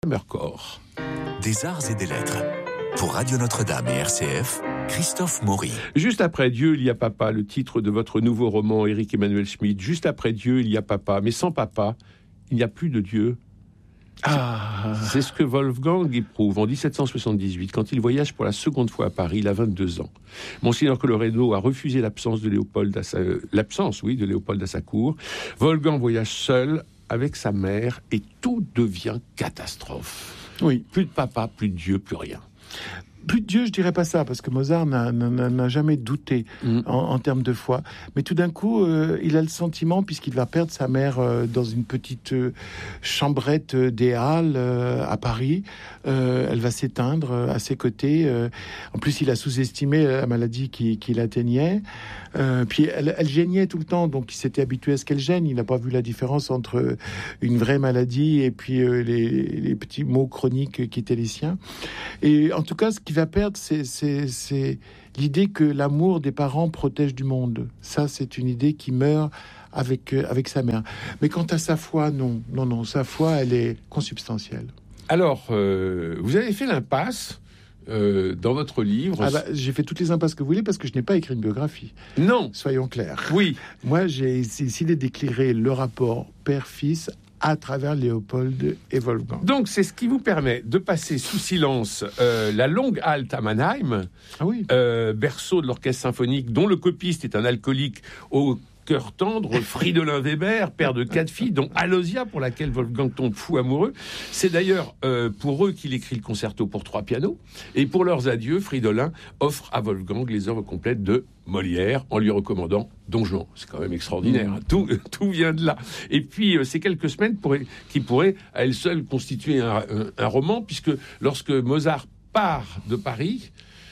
Mercor. Des arts et des lettres. Pour Radio Notre-Dame et RCF, Christophe Maury. Juste après Dieu, il y a papa, le titre de votre nouveau roman, Éric Emmanuel Schmitt. Juste après Dieu, il y a papa. Mais sans papa, il n'y a plus de Dieu. C'est ce que Wolfgang éprouve en 1778, quand il voyage pour la seconde fois à Paris, il a 22 ans. Monseigneur Colloredo a refusé l'absence de Léopold à sa cour. Wolfgang voyage seul avec sa mère et tout devient catastrophe. Oui. Plus de papa, plus de Dieu, plus rien. Plus de Dieu, je dirais pas ça, parce que Mozart n'a jamais douté en termes de foi. Mais tout d'un coup, il a le sentiment, puisqu'il va perdre sa mère dans une petite chambrette des Halles à Paris, elle va s'éteindre à ses côtés. En plus, il a sous-estimé la maladie qui l'atteignait. Puis elle gênait tout le temps, donc il s'était habitué à ce qu'elle gêne. Il n'a pas vu la différence entre une vraie maladie et puis les petits maux chroniques qui étaient les siens. Et en tout cas, ce qu'il va perdre, c'est l'idée que l'amour des parents protège du monde. Ça, c'est une idée qui meurt avec sa mère. Mais quant à sa foi, non, sa foi, elle est consubstantielle. Alors, vous avez fait l'impasse dans votre livre. J'ai fait toutes les impasses que vous voulez parce que je n'ai pas écrit une biographie. Non. Soyons clairs. Oui. Moi, j'ai décidé d'éclairer le rapport père-fils à travers Léopold et Wolfgang. Donc, c'est ce qui vous permet de passer sous silence la longue halte à Mannheim, berceau de l'orchestre symphonique, dont le copiste est un alcoolique au cœur tendre, Fridolin Weber, père de 4 filles, dont Alosia, pour laquelle Wolfgang tombe fou amoureux. C'est d'ailleurs pour eux qu'il écrit le concerto pour 3 pianos. Et pour leurs adieux, Fridolin offre à Wolfgang les œuvres complètes de Molière, en lui recommandant Don Juan. C'est quand même extraordinaire. Tout vient de là. Et puis, ces quelques semaines qui pourraient, à elles seules, constituer un roman, puisque lorsque Mozart part de Paris,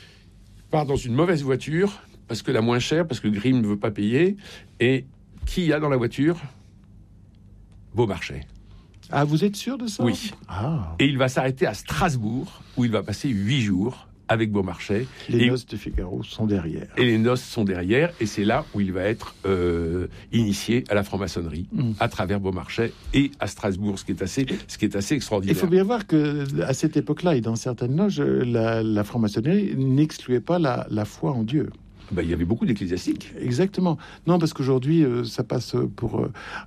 part dans une mauvaise voiture, parce que la moins chère, parce que Grimm ne veut pas payer. Et qui y a dans la voiture ? Beaumarchais. Ah, vous êtes sûr de ça ? Oui. Et il va s'arrêter à Strasbourg, où il va passer 8 jours avec Beaumarchais. Les noces de Figaro sont derrière. Et les noces sont derrière, et c'est là où il va être initié à la franc-maçonnerie, à travers Beaumarchais et à Strasbourg, ce qui est assez extraordinaire. Il faut bien voir qu'à cette époque-là, et dans certaines loges, la franc-maçonnerie n'excluait pas la foi en Dieu. Il y avait beaucoup d'ecclésiastiques. Exactement. Non, parce qu'aujourd'hui, ça passe pour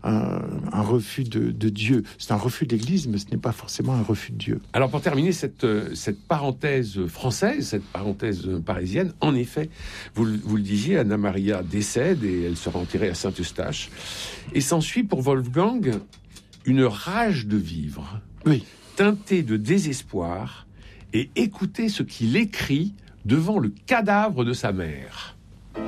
un refus de Dieu. C'est un refus de l'Église, mais ce n'est pas forcément un refus de Dieu. Alors, pour terminer cette parenthèse française, cette parenthèse parisienne, en effet, vous le disiez, Anna Maria décède et elle sera enterrée à Saint-Eustache. Et s'ensuit pour Wolfgang une rage de vivre, teintée de désespoir, et écoutez ce qu'il écrit devant le cadavre de sa mère.